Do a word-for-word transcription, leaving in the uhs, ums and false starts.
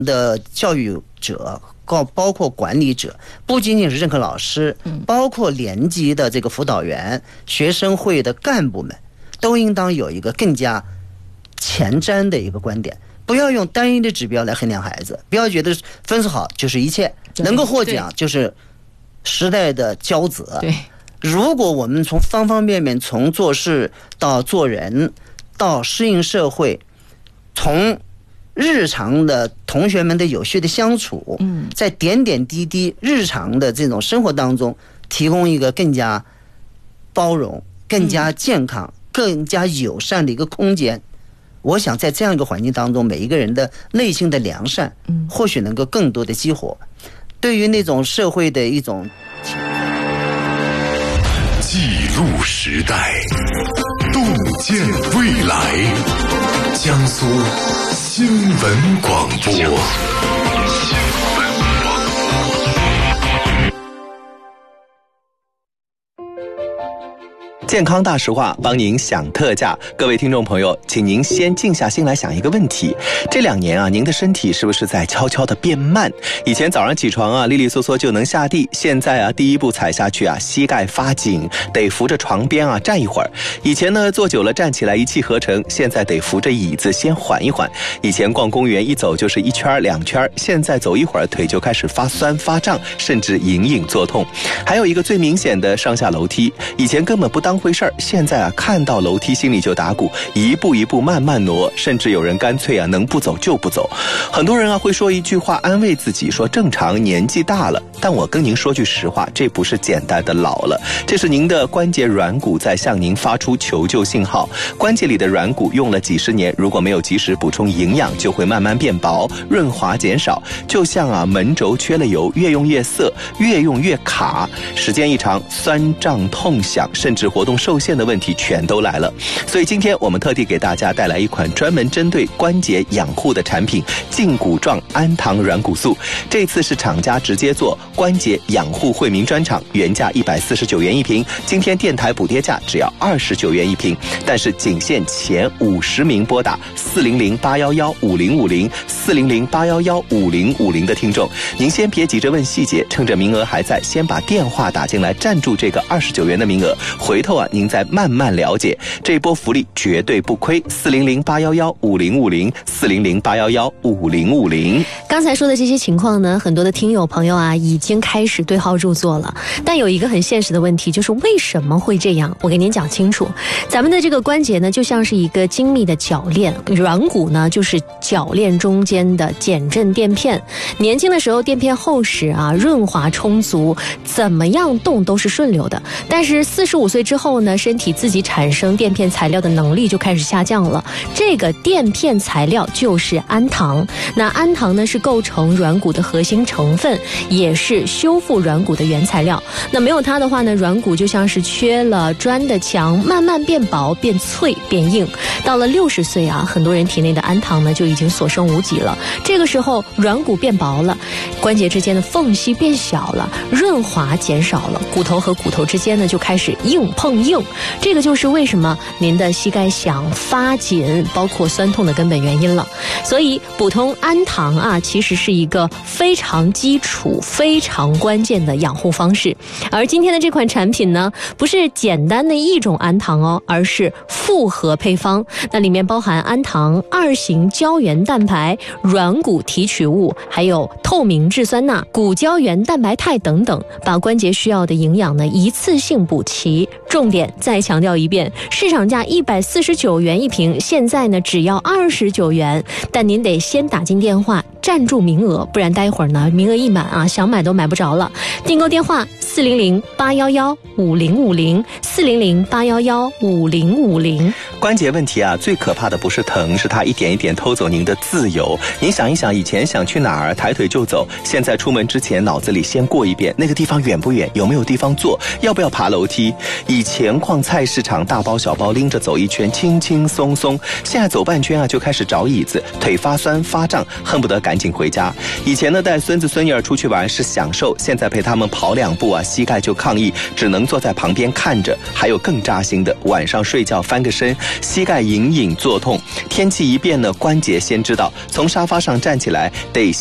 的教育者，包括管理者，不仅仅是任课老师，包括年级的这个辅导员、学生会的干部们，都应当有一个更加前瞻的一个观点，不要用单一的指标来衡量孩子，不要觉得分数好就是一切，能够获奖就是时代的骄子。 对， 如果我们从方方面面，从做事到做人，到适应社会，从日常的同学们的有序的相处，嗯，在点点滴滴日常的这种生活当中，提供一个更加包容、更加健康、更加友善的一个空间。我想在这样一个环境当中，每一个人的内心的良善，嗯，或许能够更多的激活。对于那种社会的一种记录时代，洞见未来。江苏新闻广播。 健康大实话，帮您享特价。各位听众朋友，请您先静下心来想一个问题：这两年啊，您的身体是不是在悄悄的变慢？以前早上起床啊，利利索索就能下地，现在啊，第一步踩下去啊，膝盖发紧，得扶着床边啊站一会儿。以前呢，坐久了站起来一气呵成，现在得扶着椅子先缓一缓。以前逛公园一走就是一圈两圈，现在走一会儿腿就开始发酸发胀，甚至隐隐作痛。还有一个最明显的上下楼梯，以前根本不当回事儿，现在啊看到楼梯心里就打鼓，一步一步慢慢挪，甚至有人干脆啊能不走就不走。很多人啊会说一句话安慰自己，说正常年纪大了，但我跟您说句实话，这不是简单的老了，这是您的关节软骨在向您发出求救信号。关节里的软骨用了几十年，如果没有及时补充营养，就会慢慢变薄，润滑减少，就像啊门轴缺了油，越用越涩，越用越卡，时间一长，酸胀痛响，甚至活动受限的问题全都来了。所以今天我们特地给大家带来一款专门针对关节养护的产品——胫骨状氨糖软骨素。这次是厂家直接做关节养护惠民专场，原价一百四十九元一瓶，今天电台补贴价只要二十九元一瓶，但是仅限前五十名拨打四零零八幺幺五零五零四零零八幺幺五零五零的听众，您先别急着问细节，趁着名额还在，先把电话打进来，占住这个二十九元的名额，回头啊您再慢慢了解，这波福利绝对不亏。四零零八幺幺五零五零四零零八幺幺五零五零。 刚才说的这些情况呢，很多的听友朋友啊已经开始对号入座了，但有一个很现实的问题，就是为什么会这样？我给您讲清楚。咱们的这个关节呢，就像是一个精密的铰链，软骨呢就是铰链中间的减震垫片。年轻的时候垫片厚实啊，润滑充足，怎么样动都是顺溜的。但是四十五岁之后呢，身体自己产生垫片材料的能力就开始下降了。这个垫片材料就是氨糖。那氨糖呢是构成软骨的核心成分，也是修复软骨的原材料。那没有它的话呢，软骨就像是缺了砖的墙，慢慢变薄、变脆、变硬。到了六十岁啊，很多人体内的氨糖呢就已经所剩无几了。这个时候软骨变薄了，关节之间的缝隙变小了，润滑减少了，骨头和骨头之间呢就开始硬碰硬。这个就是为什么您的膝盖响、发紧，包括酸痛的根本原因了。所以补充氨糖啊，其实是一个非常基础、非常关键的养护方式。而今天的这款产品呢，不是简单的一种氨糖哦，而是复合配方。那里面包含氨糖、二型胶原蛋白、软骨提取物，还有透明质酸钠、骨胶原蛋白肽等等，把关节需要的营养呢一次性补齐。重点再强调一遍，市场价一百四十九元一瓶，现在呢只要二十九元，但您得先打进电话占住名额，不然待会儿呢名额一满啊，想买都买不着了。订购电话四零零八幺幺五零五零四零零八幺幺五零五零。 关节问题啊，最可怕的不是疼，是它一点一点偷走您的自由。您想一想，以前想去哪儿抬腿就走，现在出门之前脑子里先过一遍那个地方远不远，有没有地方坐，要不要爬楼梯。以前逛菜市场大包小包拎着走一圈轻轻松松，现在走半圈啊就开始找椅子，腿发酸发胀，恨不得赶赶紧回家。以前呢带孙子孙女儿出去玩是享受，现在陪他们跑两步啊，膝盖就抗议，只能坐在旁边看着。还有更扎心的，晚上睡觉翻个身，膝盖隐隐作痛，天气一变呢，关节先知道，从沙发上站起来得